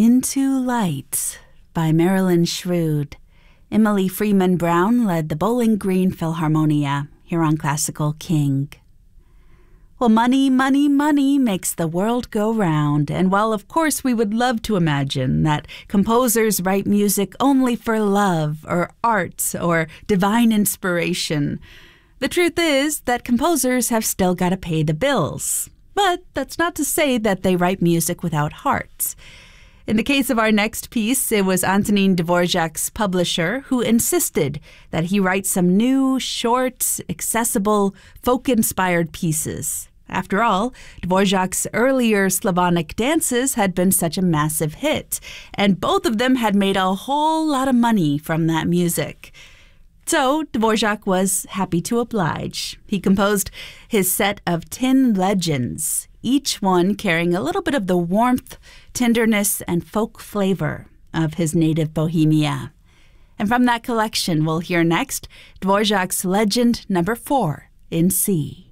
Into Light by Marilyn Shrewd. Emily Freeman Brown led the Bowling Green Philharmonia here on Classical King. Well, money, money, money makes the world go round. And while, of course, we would love to imagine that composers write music only for love or art or divine inspiration, the truth is that composers have still got to pay the bills. But that's not to say that they write music without heart. In the case of our next piece, it was Antonin Dvorak's publisher who insisted that he write some new, short, accessible, folk-inspired pieces. After all, Dvorak's earlier Slavonic dances had been such a massive hit, and both of them had made a whole lot of money from that music. So Dvorak was happy to oblige. He composed his set of 10 legends, each one carrying a little bit of the warmth, tenderness, and folk flavor of his native Bohemia. And from that collection, we'll hear next Dvorak's Legend No. 4 in C.